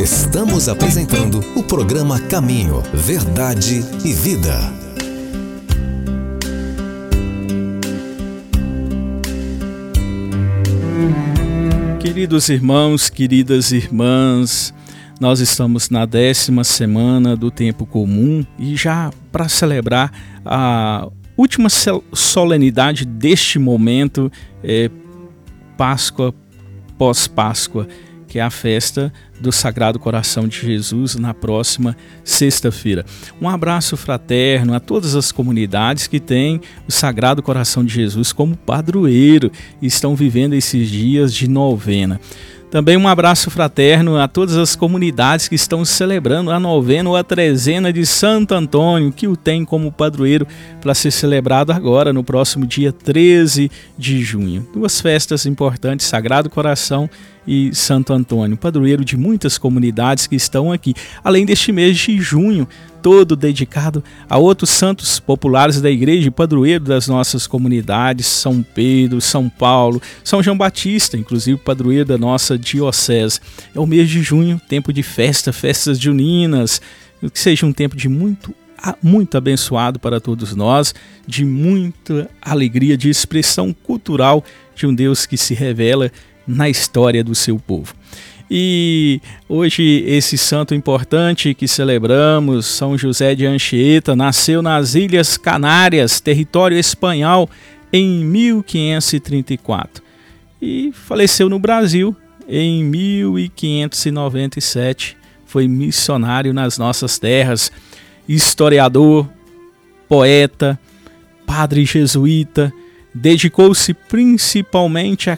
Estamos apresentando o programa Caminho, Verdade e Vida. Queridos irmãos, queridas irmãs, nós estamos na 10ª semana do tempo comum e já para celebrar a última solenidade deste momento, Páscoa, pós-Páscoa, que é a festa do Sagrado Coração de Jesus na próxima sexta-feira. Um abraço fraterno a todas as comunidades que têm o Sagrado Coração de Jesus como padroeiro e estão vivendo esses dias de novena. Também um abraço fraterno a todas as comunidades que estão celebrando a novena ou a trezena de Santo Antônio, que o tem como padroeiro para ser celebrado agora, no próximo dia 13 de junho. Duas festas importantes, Sagrado Coração e Santo Antônio, padroeiro de muitas comunidades que estão aqui. Além deste mês de junho, todo dedicado a outros santos populares da igreja e padroeiro das nossas comunidades, São Pedro, São Paulo, São João Batista, inclusive padroeiro da nossa diocese. É o mês de junho, tempo de festa, festas juninas, que seja um tempo de muito abençoado para todos nós, de muita alegria, de expressão cultural de um Deus que se revela na história do seu povo. E hoje esse santo importante que celebramos, São José de Anchieta, nasceu nas Ilhas Canárias, território espanhol, em 1534 e faleceu no Brasil em 1597. Foi missionário nas nossas terras, historiador, poeta, padre jesuíta. Dedicou-se principalmente à